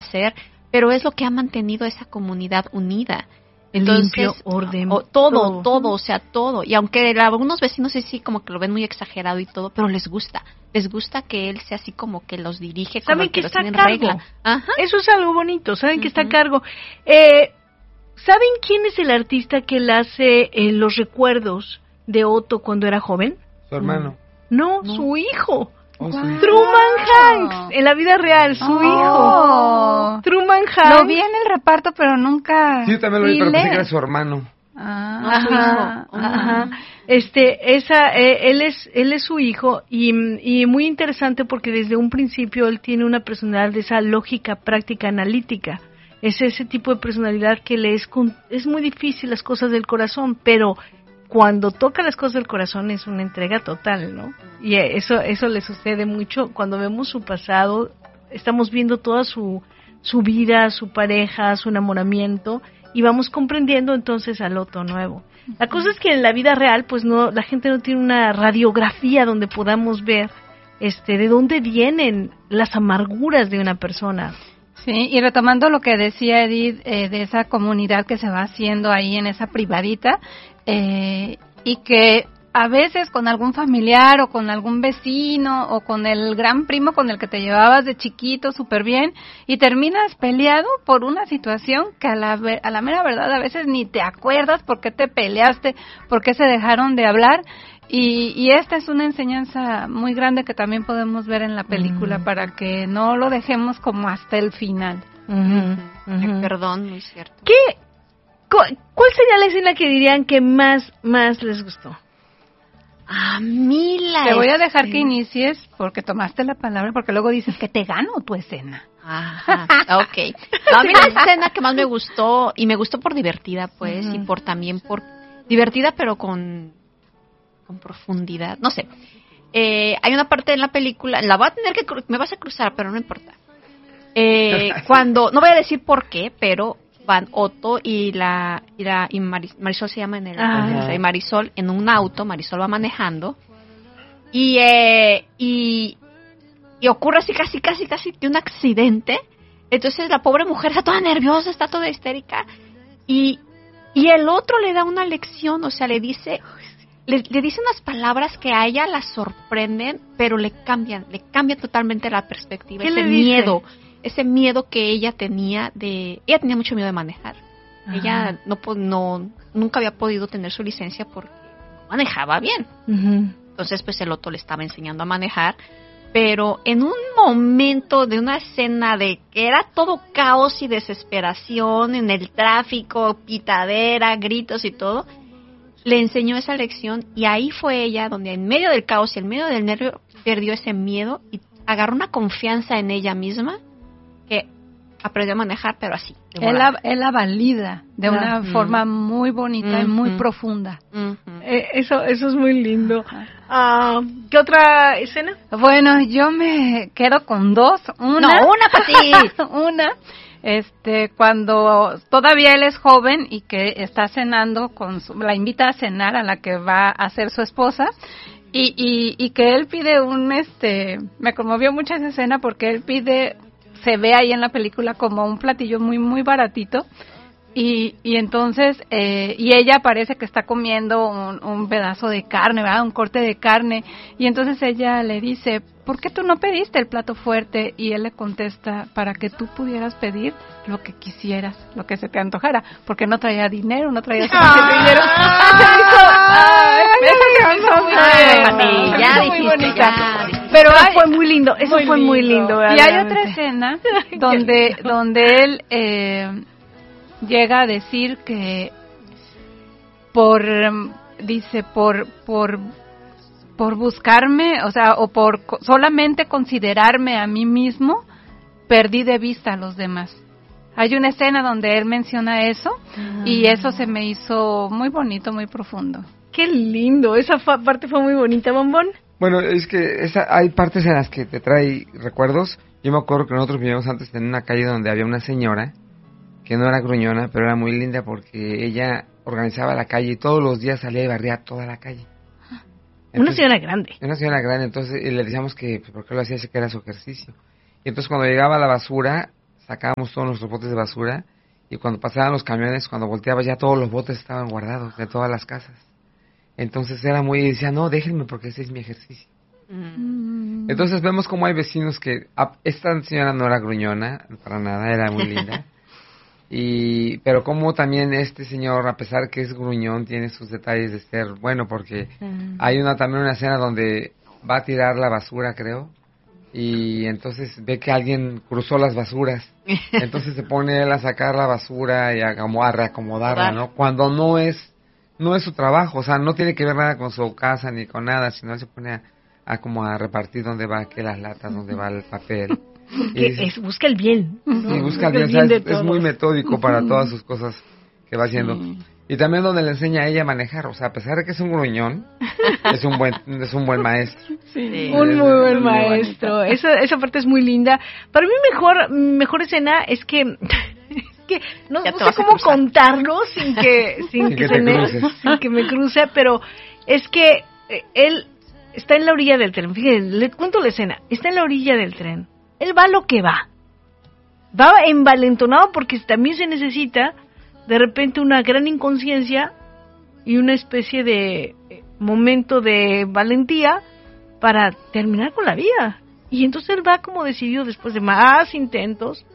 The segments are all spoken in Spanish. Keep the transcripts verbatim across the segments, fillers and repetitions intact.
ser, pero es lo que ha mantenido esa comunidad unida. Entonces, limpio, orden, o, todo, todo, todo, o sea, todo. Y aunque algunos vecinos sí, sí, como que lo ven muy exagerado y todo, pero les gusta. Les gusta que él sea así como que los dirige, como saben que, que los está a tiene en cargo. regla. Ajá. Eso es algo bonito, saben Uh-huh. que está a cargo. Eh, ¿Saben quién es el artista que él hace eh, los recuerdos de Otto cuando era joven? Su hermano. No, No. su hijo. Oh, Wow. sí. Truman Hanks, en la vida real, su Oh. hijo. Truman Hanks. Lo vi en el reparto, pero nunca... Sí, yo también lo vi, pero le- pensé que era su hermano. Ah, No, su Ajá, hijo. ajá. Este, esa, eh, él es, él es su hijo y, y muy interesante porque desde un principio él tiene una personalidad de esa lógica, práctica, analítica. Es ese tipo de personalidad que le es, con, es muy difícil las cosas del corazón, pero cuando toca las cosas del corazón es una entrega total, ¿no? Y eso, eso le sucede mucho cuando vemos su pasado, estamos viendo toda su, su vida, su pareja, su enamoramiento, y vamos comprendiendo entonces al Otto nuevo. La cosa es que en la vida real, pues no, la gente no tiene una radiografía donde podamos ver este de dónde vienen las amarguras de una persona. Sí, y retomando lo que decía Edith, eh, de esa comunidad que se va haciendo ahí en esa privadita, eh, y que a veces con algún familiar o con algún vecino o con el gran primo con el que te llevabas de chiquito súper bien y terminas peleado por una situación que a la, a la mera verdad a veces ni te acuerdas por qué te peleaste, por qué se dejaron de hablar. Y, y esta es una enseñanza muy grande que también podemos ver en la película, mm. para que no lo dejemos como hasta el final. Uh-huh, uh-huh. Perdón, muy cierto. ¿Qué? ¿Cuál sería la escena que dirían que más, más les gustó? A mí la Te voy a dejar escena. que inicies porque tomaste la palabra, porque luego dices que te gano tu escena. Ajá, ok. No, a mí la escena que más me gustó, y me gustó por divertida, pues, uh-huh. y por también por divertida, pero con, con profundidad, no sé. Eh, hay una parte en la película, la voy a tener que, me vas a cruzar, pero no importa. Eh, cuando, no voy a decir por qué, pero van Otto y la, y, la, y Maris, Marisol se llama en el, Ajá. y Marisol en un auto, Marisol va manejando, y, eh, y, y ocurre así casi, casi, casi de un accidente. Entonces la pobre mujer está toda nerviosa, está toda histérica, y, y el otro le da una lección, o sea, le dice, le, le dice unas palabras que a ella la sorprenden, pero le cambian, le cambia totalmente la perspectiva, ¿Qué ese le dice? miedo, ese miedo que ella tenía de, ella tenía mucho miedo de manejar. Ajá. Ella no, no, nunca había podido tener su licencia porque manejaba bien. Uh-huh. Entonces, pues el otro le estaba enseñando a manejar, pero en un momento de una escena de que era todo caos y desesperación en el tráfico, pitadera, gritos y todo, le enseñó esa lección y ahí fue ella donde en medio del caos y en medio del nervio perdió ese miedo y agarró una confianza en ella misma que aprendió a manejar, pero así. Él la, él la valida de ah, una mm. forma muy bonita mm, y muy mm. profunda. Mm-hmm. Eh, eso, eso es muy lindo. Uh, ¿Qué otra escena? Bueno, yo me quedo con dos. Una, no, una para ti. una, este, cuando todavía él es joven y que está cenando con su, la invita a cenar a la que va a ser su esposa. Y, y, y que él pide un, este, me conmovió mucho esa escena porque él pide, se ve ahí en la película como un platillo muy, muy baratito. Y, y entonces, eh, y ella parece que está comiendo un, un pedazo de carne, ¿verdad? Un corte de carne. Y entonces ella le dice, ¿por qué tú no pediste el plato fuerte? Y él le contesta, para que tú pudieras pedir lo que quisieras, lo que se te antojara. Porque no traía dinero, no traía suficiente dinero. Ya dijiste, ya. Pero hay, fue muy lindo, eso muy fue lindo. muy lindo. Y hay otra escena donde, donde él... Eh, llega a decir que por dice por por por buscarme, o sea, o por solamente considerarme a mí mismo, perdí de vista a los demás. Hay una escena donde él menciona eso ah. y eso se me hizo muy bonito, muy profundo. Qué lindo, esa fa- parte fue muy bonita, Bombón. Bueno, es que esa, hay partes en las que te trae recuerdos. Yo me acuerdo que nosotros vivíamos antes en una calle donde había una señora que no era gruñona, pero era muy linda porque ella organizaba la calle y todos los días salía y barría toda la calle. Entonces, una señora grande. Una señora grande, entonces le decíamos que, pues, ¿por qué lo hacía? Así que era su ejercicio. Y entonces cuando llegaba la basura, sacábamos todos nuestros botes de basura y cuando pasaban los camiones, cuando volteaba ya todos los botes estaban guardados de todas las casas. Entonces era muy, decía, no, déjenme porque ese es mi ejercicio. Mm. Entonces vemos como hay vecinos que, a, esta señora no era gruñona, para nada, era muy linda. Y pero como también este señor, a pesar que es gruñón, tiene sus detalles de ser bueno, porque mm. hay una también una escena donde va a tirar la basura, creo, y entonces ve que alguien cruzó las basuras, entonces se pone él a sacar la basura y a, como a reacomodarla, ¿no? Cuando no es no es su trabajo, o sea, no tiene que ver nada con su casa ni con nada, sino él se pone a, a como a repartir dónde va que las latas, dónde va el papel. Que es, es, busca el bien, ¿no? Sí, busca el bien, el bien o sea, es, es muy metódico para todas sus cosas que va haciendo. Sí. Y también donde le enseña a ella a manejar, o sea, a pesar de que es un gruñón, es un buen es un buen maestro. Sí, un muy buen maestro. Esa esa parte es muy linda. Para mí mejor mejor escena es que que no, no sé cómo contarlo sin que sin, sin que, que se me sin que me cruce, pero es que eh, él está en la orilla del tren. Fíjense, le cuento la escena. Está en la orilla del tren. Él va lo que va. Va envalentonado porque también se necesita de repente una gran inconsciencia y una especie de momento de valentía para terminar con la vida. Y entonces él va como decidido, después de más intentos,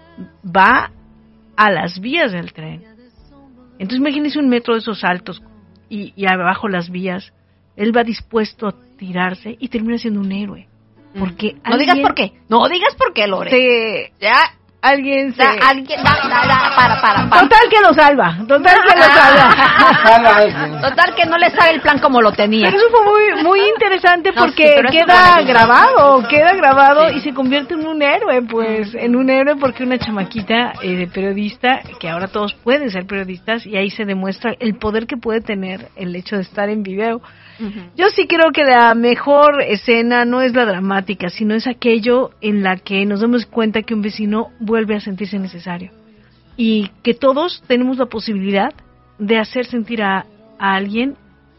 va a las vías del tren. Entonces imagínense un metro de esos altos y, y abajo las vías. Él va dispuesto a tirarse y termina siendo un héroe. Porque no digas por qué, no digas por qué, Lore. Se, ya, alguien se... Da, alguien, da, da, da, para, para, para. Total que lo salva, total que lo salva. Total que no le sale el plan como lo tenía. Pero eso fue muy muy interesante porque no, sí, queda grabado, queda grabado sí. Y se convierte en un héroe, pues, en un héroe porque una chamaquita eh, de periodista, que ahora todos pueden ser periodistas, y ahí se demuestra el poder que puede tener el hecho de estar en video. Uh-huh. Yo sí creo que la mejor escena no es la dramática, sino es aquello en la que nos damos cuenta que un vecino vuelve a sentirse necesario y que todos tenemos la posibilidad de hacer sentir a, a alguien,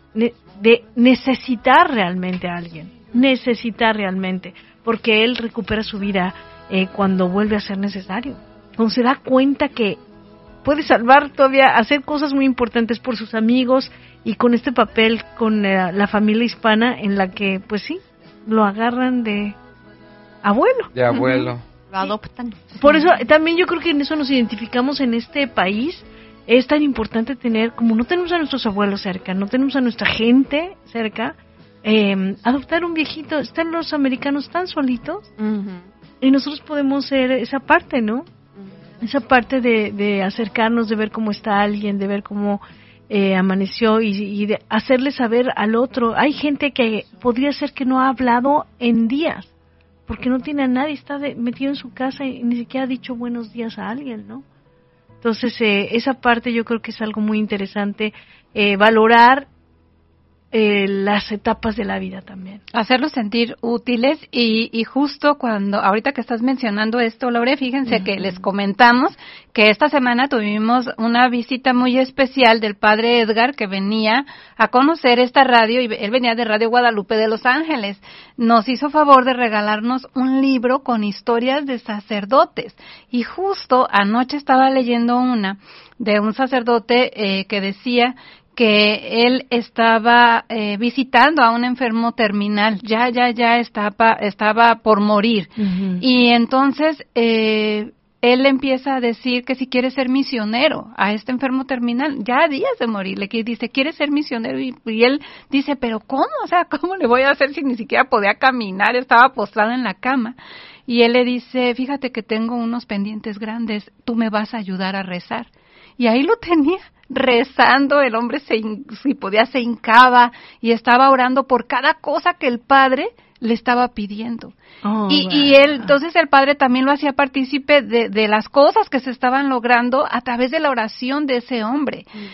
de necesitar realmente a alguien, necesitar realmente, porque él recupera su vida eh, cuando vuelve a ser necesario, cuando se da cuenta que puede salvar todavía, hacer cosas muy importantes por sus amigos y con este papel con eh, la familia hispana en la que, pues sí, lo agarran de abuelo. De abuelo. Lo adoptan. Por eso también yo creo que en eso nos identificamos en este país. Es tan importante tener, como no tenemos a nuestros abuelos cerca, no tenemos a nuestra gente cerca, eh, adoptar un viejito. Están los americanos tan solitos uh-huh. y nosotros podemos ser esa parte, ¿no? Esa parte de, de acercarnos, de ver cómo está alguien, de ver cómo eh, amaneció y, y de hacerle saber al otro. Hay gente que podría ser que no ha hablado en días, porque no tiene a nadie, está de, metido en su casa y ni siquiera ha dicho buenos días a alguien, ¿no? Entonces, eh, esa parte yo creo que es algo muy interesante, eh, valorar Eh, las etapas de la vida también. Hacerlos sentir útiles y, y justo cuando, ahorita que estás mencionando esto, Lore, fíjense uh-huh. que les comentamos que esta semana tuvimos una visita muy especial del padre Edgar que venía a conocer esta radio y él venía de Radio Guadalupe de Los Ángeles. Nos hizo favor de regalarnos un libro con historias de sacerdotes y justo anoche estaba leyendo una de un sacerdote eh, que decía que él estaba eh, visitando a un enfermo terminal, ya, ya, ya estaba, estaba por morir. Uh-huh. Y entonces eh, él empieza a decir que si quiere ser misionero a este enfermo terminal, ya a días de morir, le dice, ¿quiere ser misionero? Y, y él dice, ¿pero cómo? O sea, ¿cómo le voy a hacer si ni siquiera podía caminar? Estaba postrado en la cama. Y él le dice, fíjate que tengo unos pendientes grandes, tú me vas a ayudar a rezar. Y ahí lo tenía, rezando, el hombre se, si podía se hincaba y estaba orando por cada cosa que el padre le estaba pidiendo. Oh, y, wow. y él, entonces el padre también lo hacía partícipe de, de las cosas que se estaban logrando a través de la oración de ese hombre. Mm.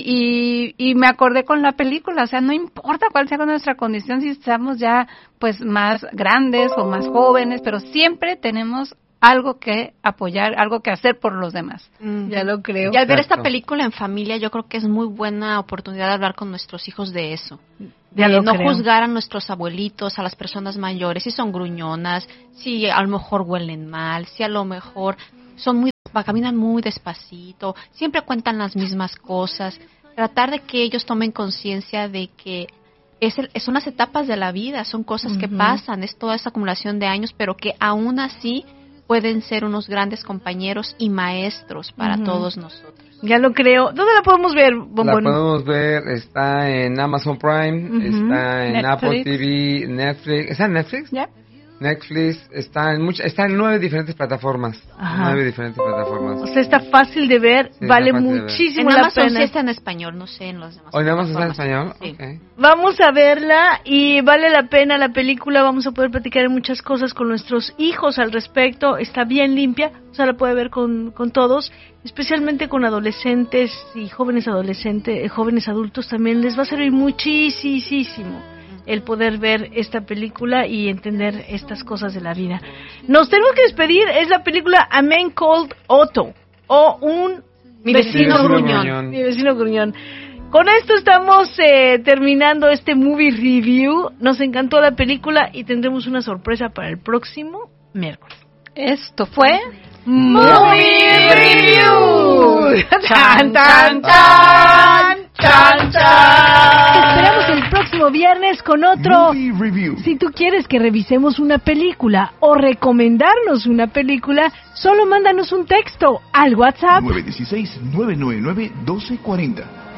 Y, y, y me acordé con la película, o sea, no importa cuál sea nuestra condición, si estamos ya pues más grandes o más jóvenes, pero siempre tenemos algo que apoyar, algo que hacer por los demás. Mm, ya lo creo. Y al ver Exacto. esta película en familia, yo creo que es muy buena oportunidad de hablar con nuestros hijos de eso. Ya de lo no creo. juzgar a nuestros abuelitos, a las personas mayores, si son gruñonas, si a lo mejor huelen mal, si a lo mejor son muy, caminan muy despacito, siempre cuentan las mismas cosas. Tratar de que ellos tomen conciencia de que es el, son las etapas de la vida, son cosas uh-huh. que pasan, es toda esa acumulación de años, pero que aún así pueden ser unos grandes compañeros y maestros para uh-huh. todos nosotros. Ya lo creo. ¿Dónde la podemos ver, Bombón? La podemos ver, está en Amazon Prime, uh-huh. está en Netflix. Apple T V, Netflix. ¿Está en Netflix? Ya. Yeah. Netflix, está en muchas, está en nueve diferentes plataformas. Ajá. Nueve diferentes plataformas. O sea, está fácil de ver, sí, vale muchísimo ver. la Amazon pena. Sí está en español, no sé en los demás. ¿O en Amazon está en español? Sí. Okay. Vamos a verla y vale la pena la película, vamos a poder platicar en muchas cosas con nuestros hijos al respecto, está bien limpia, o sea, la puede ver con, con todos, especialmente con adolescentes y jóvenes adolescentes, jóvenes adultos también, les va a servir muchísimo el poder ver esta película y entender estas cosas de la vida. Nos tenemos que despedir, es la película A Man Called Otto, o un Mi vecino, vecino gruñón. gruñón. Mi vecino gruñón. Con esto estamos eh, terminando este movie review. Nos encantó la película y tendremos una sorpresa para el próximo miércoles. Esto fue Movie Review. ¡Tan, tan, tan! ¡Tan, tan! Te esperamos el próximo viernes con otro Movie Review. Si tú quieres que revisemos una película o recomendarnos una película, solo mándanos un texto al WhatsApp nueve uno seis, nueve nueve nueve, uno dos cuatro cero.